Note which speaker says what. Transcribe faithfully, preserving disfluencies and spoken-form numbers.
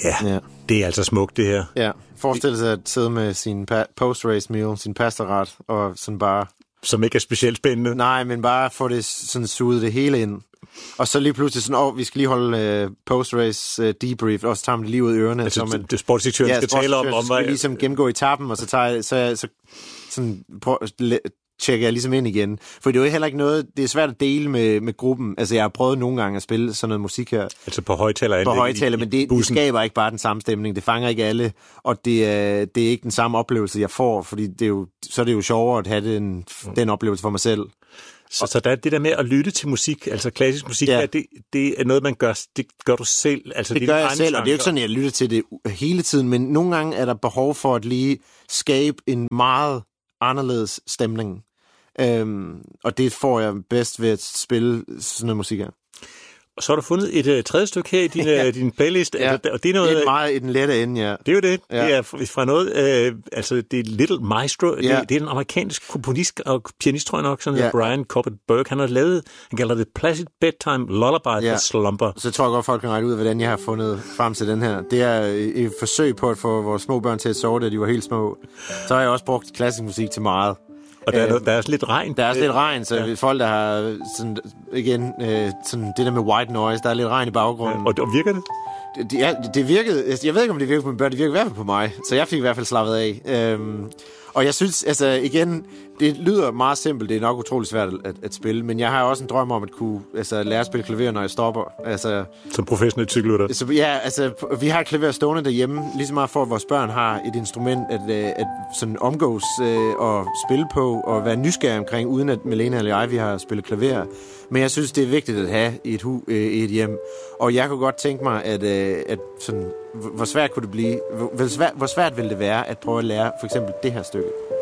Speaker 1: Ja, ja, det er altså smukt, det her.
Speaker 2: Ja, forestil sig at sidde med sin pa- post-race meal, sin pastaret, og sådan bare...
Speaker 1: Som ikke er specielt spændende.
Speaker 2: Nej, men bare få det sådan suget det hele ind. Og så lige pludselig sådan, åh, oh, vi skal lige holde uh, post-race uh, debrief, og så tager man det lige ud i ørerne.
Speaker 1: Altså,
Speaker 2: så man,
Speaker 1: det sportsdirektøren
Speaker 2: ja,
Speaker 1: skal tale om...
Speaker 2: om, så skal vi ligesom gennemgå etappen, og så tager jeg, så, jeg, så sådan, prøv, tjekker jeg ligesom ind igen. For det er jo heller ikke noget, det er svært at dele med, med gruppen. Altså, jeg har prøvet nogle gange at spille sådan noget musik her.
Speaker 1: Altså på højtaler?
Speaker 2: På højtaler, men det, det skaber ikke bare den samme stemning. Det fanger ikke alle, og det er, det er ikke den samme oplevelse, jeg får, fordi det er jo, så er det jo sjovere at have den, den oplevelse for mig selv.
Speaker 1: Så, så der er det der med at lytte til musik, altså klassisk musik,
Speaker 2: ja.
Speaker 1: det, det er noget, man gør, det gør du selv. Altså,
Speaker 2: det, det gør jeg selv, og det er jo ikke sådan, at jeg lytter til det hele tiden, men nogle gange er der behov for at lige skabe en meget anderledes stemning. Øhm, og det får jeg bedst ved at spille sådan noget musik her.
Speaker 1: Og så har du fundet et uh, tredje stykke her i din, ja. uh, din playlist.
Speaker 2: Ja.
Speaker 1: Altså, og det er noget,
Speaker 2: det er meget i den lette ende, ja.
Speaker 1: Det er jo det.
Speaker 2: Ja.
Speaker 1: Det er fra noget, uh, altså det er Little Maestro. Ja. Det, det er en amerikansk komponist og pianist, tror jeg nok, sådan ja. Brian Corbett Burke. Han har lavet, han kalder det Placid Bedtime Lullaby ja. for Slumber.
Speaker 2: Så tror jeg godt, folk kan regne ud, hvordan jeg har fundet frem til den her. Det er et forsøg på at få vores små børn til at sove, da de var helt små. Så har jeg også brugt klassisk musik til meget.
Speaker 1: Og der er, noget, der er også lidt regn.
Speaker 2: Der er også lidt regn, så ja. folk, der har sådan, igen, øh, sådan det der med white noise, der er lidt regn i baggrunden.
Speaker 1: Ja, og, og virker det?
Speaker 2: Det, det, ja, det virkede, jeg ved ikke, om det virkede på mine børn, det virkede i hvert fald på mig, så jeg fik i hvert fald slappet af. Øhm, og jeg synes, altså igen, det lyder meget simpelt, det er nok utroligt svært at, at spille, men jeg har også en drøm om at kunne altså, lære at spille klaver, når jeg stopper. Altså,
Speaker 1: som professionel cykelrytter?
Speaker 2: Så, ja, altså, vi har et klaver stående derhjemme, lige så meget for, at vores børn har et instrument at, at sådan omgås øh, og spille på, og være nysgerrig omkring, uden at Melena eller jeg, vi har spillet klaver. Men jeg synes, det er vigtigt at have i et, hu, øh, i et hjem. Og jeg kunne godt tænke mig, at, øh, at sådan, hvor svært kunne det blive, hvor svært, hvor svært ville det være at prøve at lære for eksempel det her stykke.